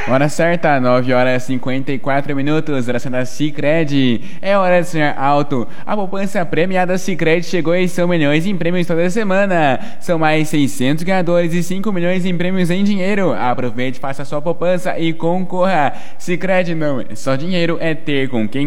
Hora certa, 9 horas e 54 minutos, oração da Sicredi. É hora de sonhar alto. A poupança premiada Sicredi chegou e são milhões em prêmios toda semana. São mais 600 ganhadores e 5 milhões em prêmios em dinheiro. Aproveite, faça sua poupança e concorra. Sicredi não é só dinheiro, é ter com quem